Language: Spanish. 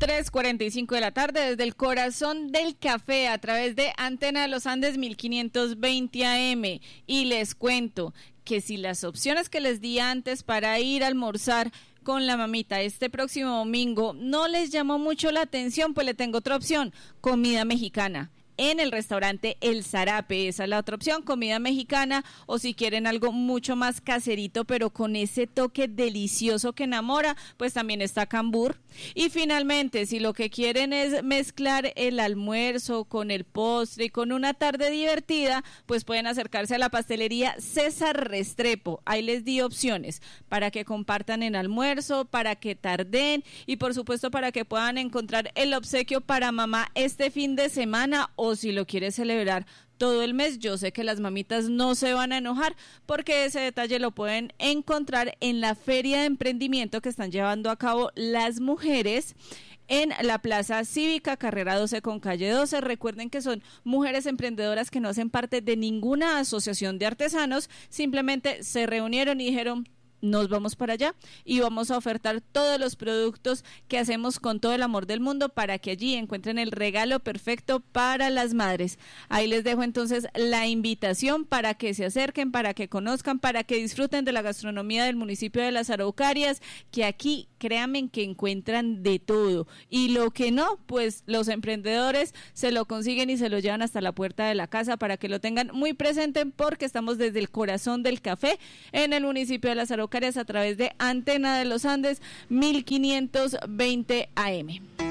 3:45 de la tarde desde el corazón del café a través de Antena de los Andes 1520 AM. Y les cuento que si las opciones que les di antes para ir a almorzar con la mamita este próximo domingo no les llamó mucho la atención, pues le tengo otra opción: comida mexicana en el restaurante El Zarape. Esa es la otra opción, comida mexicana, o si quieren algo mucho más caserito, pero con ese toque delicioso que enamora, pues también está Cambur. Y finalmente, si lo que quieren es mezclar el almuerzo con el postre y con una tarde divertida, pues pueden acercarse a la pastelería César Restrepo. Ahí les di opciones para que compartan el almuerzo, para que tarden y por supuesto para que puedan encontrar el obsequio para mamá este fin de semana, o si lo quiere celebrar todo el mes. Yo sé que las mamitas no se van a enojar porque ese detalle lo pueden encontrar en la feria de emprendimiento que están llevando a cabo las mujeres en la Plaza Cívica, carrera 12 con calle 12. Recuerden que son mujeres emprendedoras que no hacen parte de ninguna asociación de artesanos, simplemente se reunieron y dijeron: nos vamos para allá y vamos a ofertar todos los productos que hacemos con todo el amor del mundo para que allí encuentren el regalo perfecto para las madres. Ahí les dejo entonces la invitación para que se acerquen, para que conozcan, para que disfruten de la gastronomía del municipio de Las Araucarias, que aquí créanme que encuentran de todo, y lo que no, pues los emprendedores se lo consiguen y se lo llevan hasta la puerta de la casa para que lo tengan muy presente, porque estamos desde el corazón del café en el municipio de Las Araucarias a través de Antena de los Andes 1520 AM.